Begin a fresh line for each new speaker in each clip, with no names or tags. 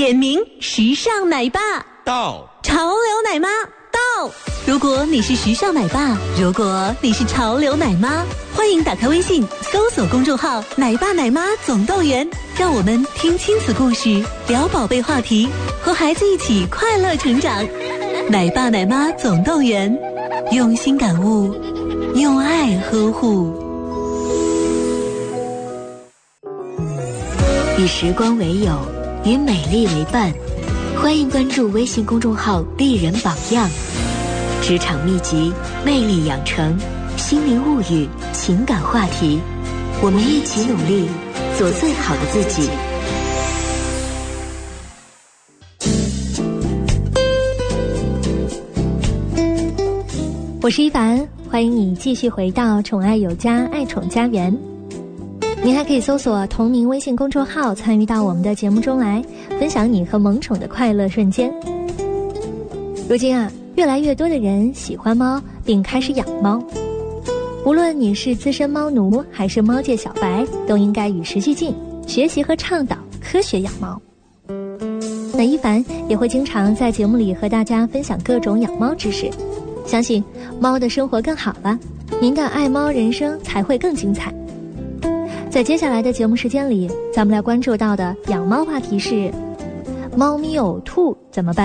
点名时尚奶爸
到，
潮流奶妈到。如果你是时尚奶爸，如果你是潮流奶妈，欢迎打开微信搜索公众号奶爸奶妈总动员，让我们听亲子故事，聊宝贝话题，和孩子一起快乐成长。奶爸奶妈总动员，用心感悟，用爱呵护。
与时光为友，与美丽为伴，欢迎关注微信公众号丽人榜样。职场秘籍、魅力养成、心灵物语、情感话题，我们一起努力，做最好的自己。
我是一凡，欢迎你继续回到宠爱有家爱宠家园。你还可以搜索同名微信公众号，参与到我们的节目中来，分享你和萌宠的快乐瞬间。如今啊，越来越多的人喜欢猫，并开始养猫。无论你是资深猫奴还是猫界小白，都应该与时俱进，学习和倡导科学养猫。那一凡也会经常在节目里和大家分享各种养猫知识，相信猫的生活更好了，您的爱猫人生才会更精彩。在接下来的节目时间里，咱们来关注到的养猫话题是：猫咪呕吐怎么办？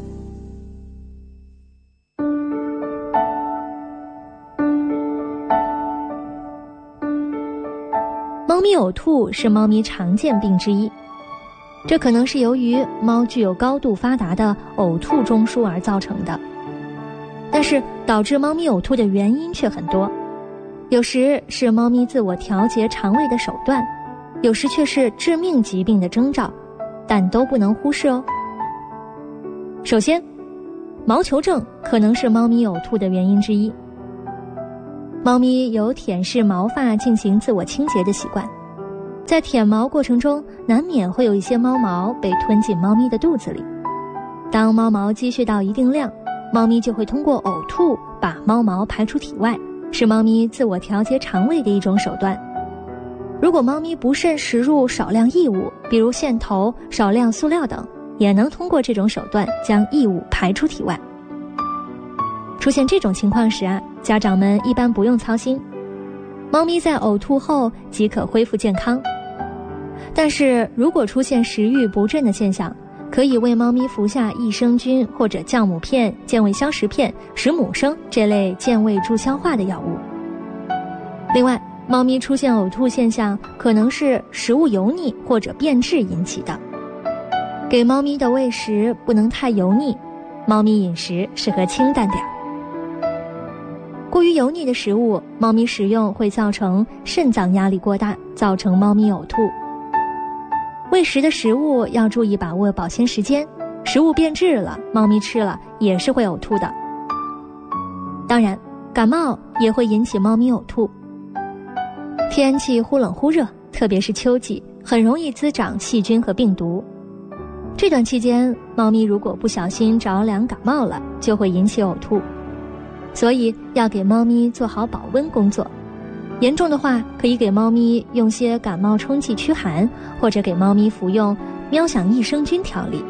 猫咪呕吐是猫咪常见病之一，这可能是由于猫具有高度发达的呕吐中枢而造成的。但是导致猫咪呕吐的原因却很多，有时是猫咪自我调节肠胃的手段，有时却是致命疾病的征兆，但都不能忽视哦。首先，毛球症可能是猫咪呕吐的原因之一。猫咪有舔舐毛发进行自我清洁的习惯，在舔毛过程中，难免会有一些猫毛被吞进猫咪的肚子里。当猫毛积蓄到一定量，猫咪就会通过呕吐把猫毛排出体外，是猫咪自我调节肠胃的一种手段。如果猫咪不慎食入少量异物，比如线头、少量塑料等，也能通过这种手段将异物排出体外。出现这种情况时啊，家长们一般不用操心，猫咪在呕吐后即可恢复健康。但是如果出现食欲不振的现象，可以为猫咪服下益生菌或者酵母片、健胃消食片、食母生这类健胃助消化的药物。另外，猫咪出现呕吐现象可能是食物油腻或者变质引起的。给猫咪的喂食不能太油腻，猫咪饮食适合清淡点。过于油腻的食物，猫咪食用会造成肾脏压力过大，造成猫咪呕吐。喂食的食物要注意把握保鲜时间，食物变质了，猫咪吃了也是会呕吐的。当然，感冒也会引起猫咪呕吐。天气忽冷忽热，特别是秋季，很容易滋长细菌和病毒。这段期间，猫咪如果不小心着凉感冒了，就会引起呕吐。所以要给猫咪做好保温工作，严重的话可以给猫咪用些感冒冲剂驱寒，或者给猫咪服用喵响益生菌调理。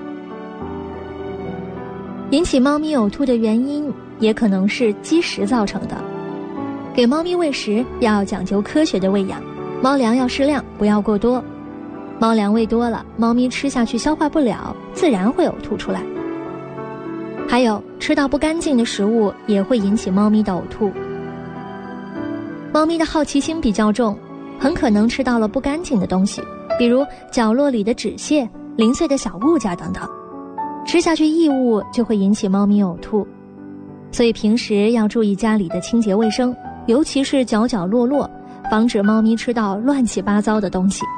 引起猫咪呕吐的原因也可能是积食造成的。给猫咪喂食要讲究科学的喂养，猫粮要适量，不要过多。猫粮喂多了，猫咪吃下去消化不了，自然会呕吐出来。还有，吃到不干净的食物也会引起猫咪的呕吐。猫咪的好奇心比较重，很可能吃到了不干净的东西，比如角落里的纸屑、零碎的小物件等等。吃下去异物就会引起猫咪呕吐，所以平时要注意家里的清洁卫生，尤其是角角落落，防止猫咪吃到乱七八糟的东西。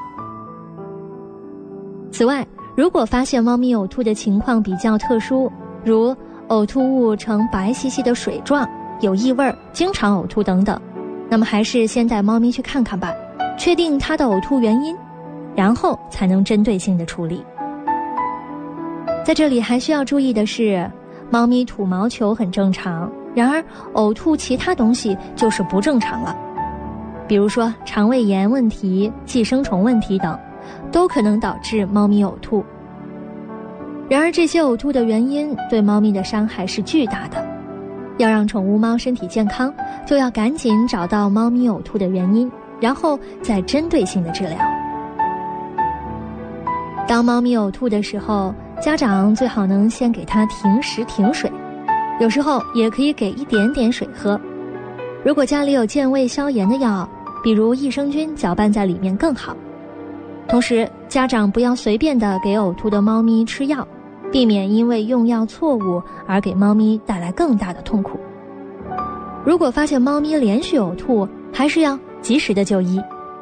此外，如果发现猫咪呕吐的情况比较特殊，如呕吐物呈白兮兮的水状、有异味、经常呕吐等等，那么还是先带猫咪去看看吧，确定它的呕吐原因，然后才能针对性的处理。在这里还需要注意的是，猫咪吐毛球很正常，然而呕吐其他东西就是不正常了。比如说肠胃炎问题、寄生虫问题等，都可能导致猫咪呕吐。 然而这些呕吐的原因对猫咪的伤害是巨大的，要让宠物猫身体健康，就要赶紧找到猫咪呕吐的原因，然后再针对性的治疗。当猫咪呕吐的时候，家长最好能先给它停食停水，有时候也可以给一点点水喝。如果家里有健胃消炎的药，比如益生菌搅拌在里面更好。同时，家长不要随便的给呕吐的猫咪吃药，避免因为用药错误而给猫咪带来更大的痛苦。如果发现猫咪连续呕吐，还是要及时的就医。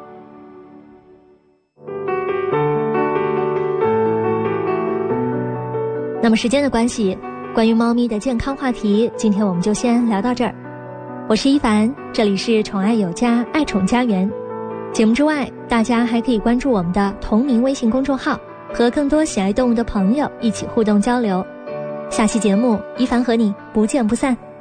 那么时间的关系，关于猫咪的健康话题，今天我们就先聊到这儿。我是一凡，这里是宠爱有家，爱宠家园。节目之外，大家还可以关注我们的同名微信公众号，和更多喜爱动物的朋友一起互动交流。下期节目，一凡和你不见不散。